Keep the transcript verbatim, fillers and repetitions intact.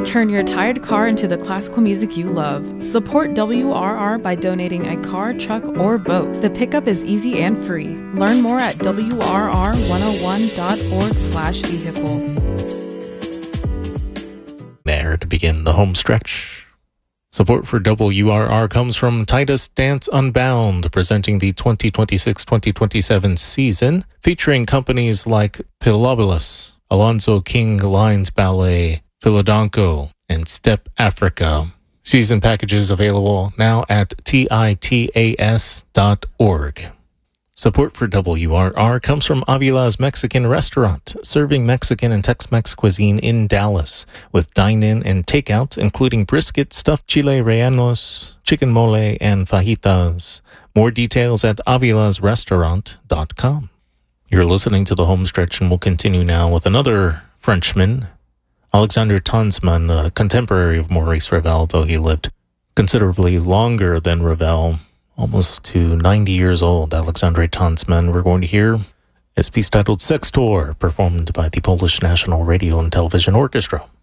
Turn your tired car into the classical music you love. Support W R R by donating a car, truck, or boat. The pickup is easy and free. Learn more at W R R one oh one dot org slash vehicle. There to begin the home stretch. Support for W R R comes from Titus Dance Unbound, presenting the twenty twenty-six twenty twenty-seven season, featuring companies like Pilobulus, Alonzo King Lines Ballet, Philodonco, and Step Africa. Season packages available now at titas dot org. Support for W R R comes from Avila's Mexican Restaurant, serving Mexican and Tex-Mex cuisine in Dallas, with dine-in and takeout, including brisket, stuffed chile rellenos, chicken mole, and fajitas. More details at avilas restaurant dot com. You're listening to the home stretch, and we'll continue now with another Frenchman, Alexandre Tanzmann, a contemporary of Maurice Ravel, though he lived considerably longer than Ravel, almost to ninety years old. Alexandre Tanzmann, we're going to hear his piece titled Sextor, performed by the Polish National Radio and Television Orchestra.